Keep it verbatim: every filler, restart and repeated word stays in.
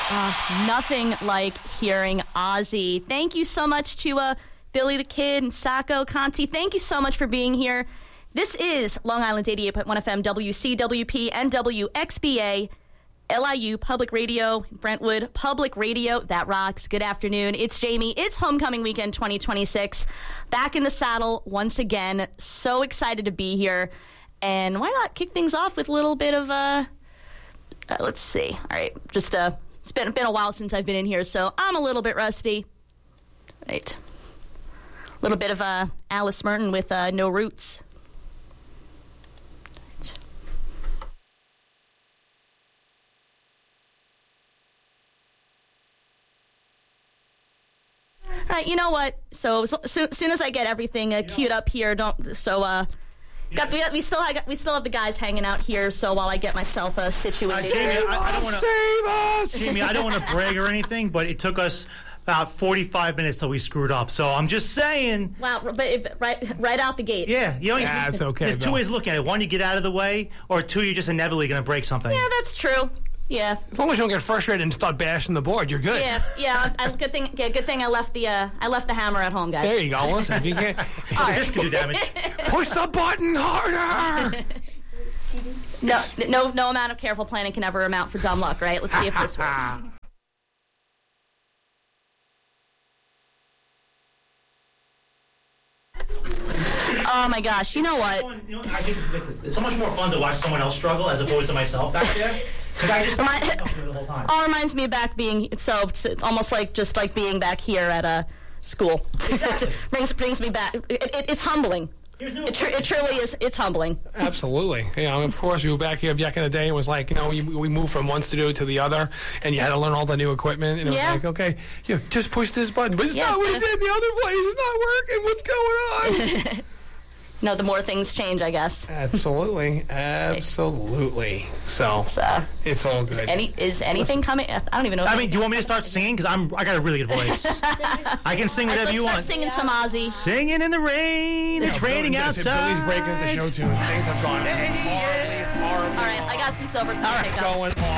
Uh, nothing like hearing Ozzy. Thank you so much to uh, Billy the Kid and Sacco Conti. Thank you so much for being here. This is Long Island eighty-eight point one F M, W C W P, and W X B A, L I U Public Radio, Brentwood Public Radio. That rocks. Good afternoon. It's Jamie. It's Homecoming Weekend twenty twenty-six. Back in the saddle once again. So excited to be here. And why not kick things off with a little bit of, uh, uh let's see. All right, just uh. It's been, been a while since I've been in here, so I'm a little bit rusty. Right. A little bit of uh, Alice Merton with uh, No Roots. Right. All right, you know what? So, so soon, soon as I get everything uh, queued up here, don't so uh. Got, we, we still have, we still have the guys hanging out here. So while I get myself uh, situated, uh, Jamie, I, I don't wanna, save us, Jamie. I don't want to brag or anything, but it took us about forty-five minutes till we screwed up. So I'm just saying. Wow, but if, right, right out the gate. Yeah, you know, yeah, it's okay. There's Bill. two ways of looking at it. One, you get out of the way, or two, you're just inevitably going to break something. Yeah, that's true. Yeah. As long as you don't get frustrated and start bashing the board, you're good. Yeah, yeah. I, good thing. Yeah, good thing I left the uh, I left the hammer at home, guys. There you go. Listen, if you can't, this could do damage. Push the button harder. no, no, no amount of careful planning can ever amount for dumb luck, right? Let's see if this works. Oh my gosh! You know what? You know, I think it's, it's so much more fun to watch someone else struggle as opposed to myself back there. Because I just Remind, the whole time. All reminds me of back being so. It's almost like just like being back here at a school. Exactly. brings brings me back. It, it, it's humbling. It, tr- it truly is. It's humbling. Absolutely. You know, of course, we were back here back in the day. It was like, you know, we, we moved from one studio to the other, and you had to learn all the new equipment. And it was yeah. like, okay, you know, just push this button. But it's yeah. not what it did. The other place is not working. What's going on? No, the more things change, I guess. Absolutely, absolutely. So, so it's all good. Is, any, is anything coming? I don't even know. I mean, do you want me to start singing? Because I'm I got a really good voice. I can sing whatever Let's you start want. Singing some Ozzy. Singing in the rain. It's no, raining Billy, outside. Billy's breaking into show tunes. Things have gone Hey, horribly, yeah. horribly. All right, I got some silver to All right, pick up. going on.